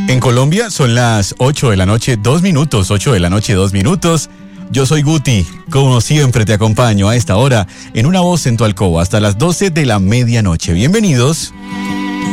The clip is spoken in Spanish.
En Colombia son las 8 de la noche, 2 minutos, 8 de la noche, 2 minutos. Yo soy Guti, como siempre te acompaño a esta hora en Una Voz en tu Alcoba hasta las 12 de la medianoche. Bienvenidos.